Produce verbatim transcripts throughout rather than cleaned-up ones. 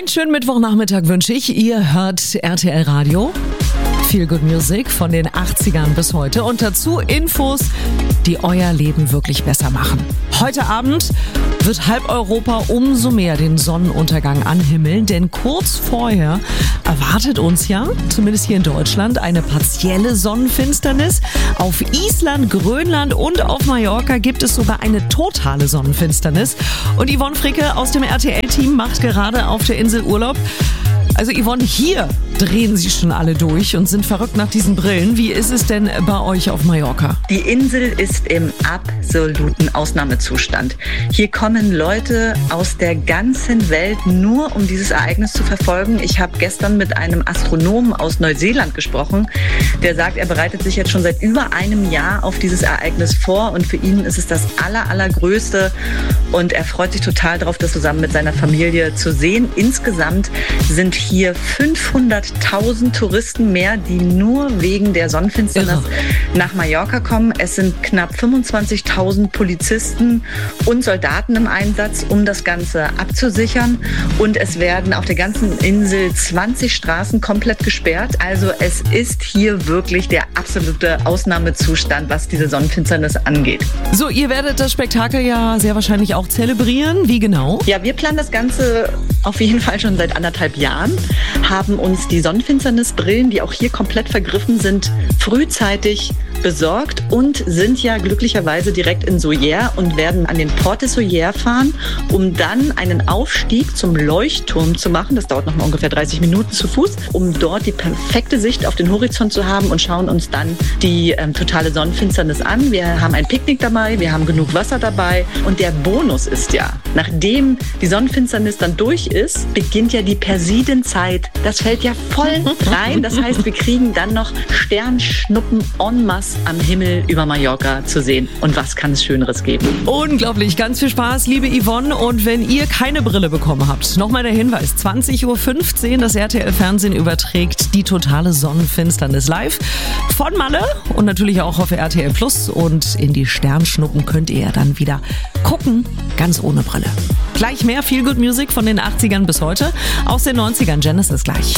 Einen schönen Mittwochnachmittag wünsche ich. Ihr hört R T L Radio. Feel Good Music von den achtzigern bis heute und dazu Infos, die euer Leben wirklich besser machen. Heute Abend wird halb Europa umso mehr den Sonnenuntergang anhimmeln, denn kurz vorher erwartet uns ja, zumindest hier in Deutschland, eine partielle Sonnenfinsternis. Auf Island, Grönland und auf Mallorca gibt es sogar eine totale Sonnenfinsternis. Und Yvonne Fricke aus dem R T L-Team macht gerade auf der Insel Urlaub. Also Yvonne, hier drehen sie schon alle durch und sind verrückt nach diesen Brillen. Wie ist es denn bei euch auf Mallorca? Die Insel ist im absoluten Ausnahmezustand. Hier kommen Leute aus der ganzen Welt nur, um dieses Ereignis zu verfolgen. Ich habe gestern mit einem Astronomen aus Neuseeland gesprochen, der sagt, er bereitet sich jetzt schon seit über einem Jahr auf dieses Ereignis vor und für ihn ist es das aller, allergrößte und er freut sich total darauf, das zusammen mit seiner Familie zu sehen. Insgesamt sind hier fünfhunderttausend Touristen mehr, die nur wegen der Sonnenfinsternis Irre. nach Mallorca kommen. Es sind knapp fünfundzwanzigtausend Polizisten und Soldaten im Einsatz, um das Ganze abzusichern. Und es werden auf der ganzen Insel zwanzig Straßen komplett gesperrt. Also es ist hier wirklich der absolute Ausnahmezustand, was diese Sonnenfinsternis angeht. So, ihr werdet das Spektakel ja sehr wahrscheinlich auch zelebrieren. Wie genau? Ja, wir planen das Ganze auf jeden Fall schon seit anderthalb Jahren, haben uns die Sonnenfinsternisbrillen, die auch hier komplett vergriffen sind, frühzeitig besorgt und sind ja glücklicherweise direkt in Soller und werden an den Port de Soller fahren, um dann einen Aufstieg zum Leuchtturm zu machen. Das dauert noch mal ungefähr dreißig Minuten zu Fuß, um dort die perfekte Sicht auf den Horizont zu haben und schauen uns dann die ähm, totale Sonnenfinsternis an. Wir haben ein Picknick dabei, wir haben genug Wasser dabei und der Bonus ist ja, nachdem die Sonnenfinsternis dann durch ist, beginnt ja die Persidenzeit. Das fällt ja voll rein. Das heißt, wir kriegen dann noch Sternschnuppen en masse am Himmel über Mallorca zu sehen. Und was kann es Schöneres geben? Unglaublich, ganz viel Spaß, liebe Yvonne. Und wenn ihr keine Brille bekommen habt, nochmal der Hinweis, zwanzig Uhr fünfzehn, das R T L-Fernsehen überträgt die totale Sonnenfinsternis live von Malle und natürlich auch auf R T L Plus. Und in die Sternschnuppen könnt ihr ja dann wieder gucken, ganz ohne Brille. Gleich mehr Feel Good Music von den achtzigern bis heute. Aus den neunzigern, Genesis gleich.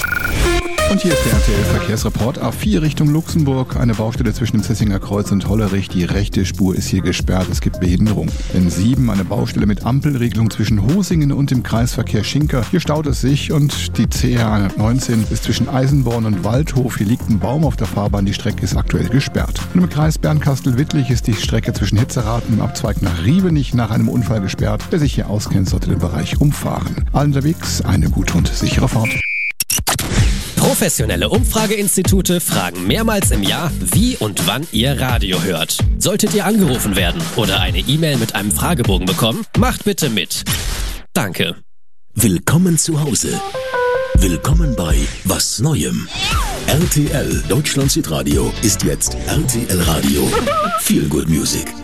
Und hier ist der R T L-Verkehrsreport. A vier Richtung Luxemburg. Eine Baustelle zwischen dem Zessinger Kreuz und Hollerich. Die rechte Spur ist hier gesperrt. Es gibt Behinderung. N sieben, eine Baustelle mit Ampelregelung zwischen Hosingen und dem Kreisverkehr Schinker. Hier staut es sich. Und die C H hundertneunzehn ist zwischen Eisenborn und Waldhof. Hier liegt ein Baum auf der Fahrbahn. Die Strecke ist aktuell gesperrt. Und im Kreis Bernkastel-Wittlich ist die Strecke zwischen Hitzeraten im Abzweig nach Riebenich nach einem Unfall gesperrt. Wer sich hier auskennt, sollte den Bereich umfahren. Allen unterwegs eine gute und sichere Fahrt. Professionelle Umfrageinstitute fragen mehrmals im Jahr, wie und wann ihr Radio hört. Solltet ihr angerufen werden oder eine E-Mail mit einem Fragebogen bekommen, macht bitte mit. Danke. Willkommen zu Hause. Willkommen bei Was Neuem. R T L Deutschland Hitradio ist jetzt R T L Radio. Feel Good Music.